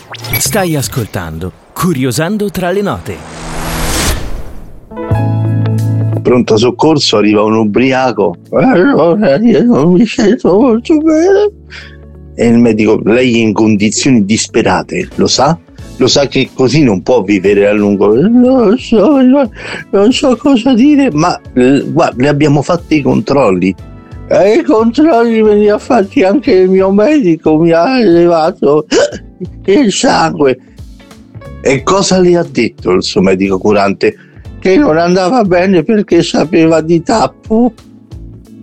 Stai ascoltando Curiosando tra le note. Pronto soccorso, arriva un ubriaco. Allora, io non mi sento molto bene. E il medico, lei è in condizioni disperate, lo sa? Lo sa che così non può vivere a lungo. Non so cosa dire, ma guarda, le abbiamo fatto i controlli. I controlli me li ha fatti anche il mio medico, mi ha elevato il sangue. E cosa le ha detto il suo medico curante? Che non andava bene perché sapeva di tappo.